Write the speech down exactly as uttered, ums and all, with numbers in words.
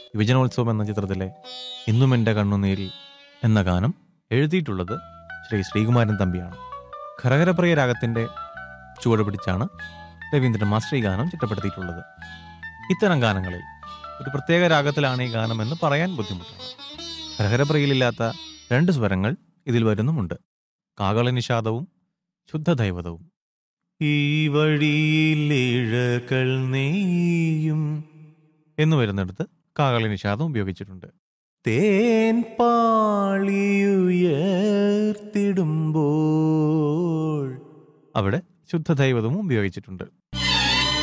യുവജനോത്സവം എന്ന ചിത്രത്തിലെ ഇന്നും എൻ്റെ കണ്ണുനീരിൽ എന്ന ഗാനം എഴുതിയിട്ടുള്ളത് ശ്രീ ശ്രീകുമാരൻ തമ്പിയാണ്. ഖരഖരപ്രിയ രാഗത്തിൻ്റെ ചുവട് പിടിച്ചാണ് രവീന്ദ്രൻ മാസ്റ്റർ ഈ ഗാനം ചിട്ടപ്പെടുത്തിയിട്ടുള്ളത്. ഇത്തരം ഗാനങ്ങളിൽ ഒരു പ്രത്യേക രാഗത്തിലാണ് ഈ ഗാനം എന്ന് പറയാൻ ബുദ്ധിമുട്ടാണ്. ഖരഖരപ്രിയയിലില്ലാത്ത രണ്ട് സ്വരങ്ങൾ ഇതിൽ വരുന്നുമുണ്ട്: കാകളനിഷാദവും ശുദ്ധദൈവതവും. ഈ വഴിയിലിഴകൾ നെയ്യും എന്ന് വരുന്നിടത്ത് കാകളനിഷാദം ഉപയോഗിച്ചിട്ടുണ്ട്. തേൻ പാളിയുയർത്തിടുമ്പോൾ അവിടെ ശുദ്ധദൈവതവും ഉപയോഗിച്ചിട്ടുണ്ട്.